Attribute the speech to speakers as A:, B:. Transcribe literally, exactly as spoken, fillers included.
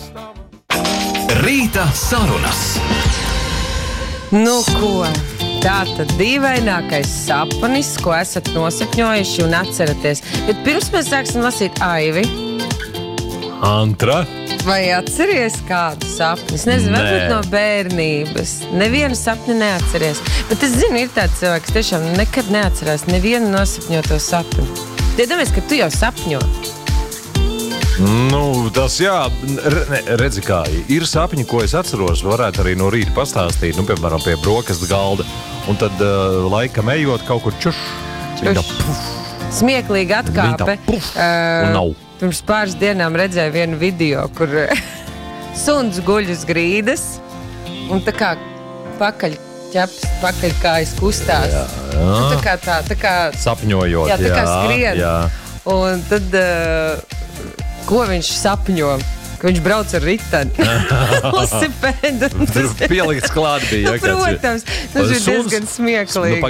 A: Rīta sarunas.
B: Nu ko, tā tad dīvainākais sapnis, ko esat nosapņojuši un atceraties. Bet pirms mēs sāksim lasīt Aivi.
C: Antra.
B: Vai atceries kādu sapni? Es nezinu,
C: Nē.
B: varbūt no bērnības. Nevienu sapni neatceries. Bet es zinu, ir tāds cilvēks, tiešām nekad neatcerās nevienu nosapņoto sapni. Iedomājies, ka tu jau sapņo.
C: Nu, tas jā, re, redzi kā, ir sapņi, ko es atceros, varētu arī no rīta pastāstīt, nu, piemēram, pie brokastu galda, un tad uh, laikam ejot kaut kur čuš, viņa tā puf,
B: Smieklīga atkāpe.
C: viņa tā puf, un nav.
B: Pirms pāris dienām redzēju vienu video, kur suns guļ uz grīdas un tā kā pakaļ ķeps, pakaļ kājas kustās.
C: Jā, jā.
B: Un tā kā tā, tā kā...
C: Sapņojot,
B: jā. Tā kā
C: jā,
B: skrien.
C: jā.
B: Un tad, uh, ko viņš sapņo? Ka viņš brauc ar riteni. Velosipēdu.
C: Tur pielikts klāt bija.
B: Nu, protams, tas ir diezgan smieklīgi.
C: Nu,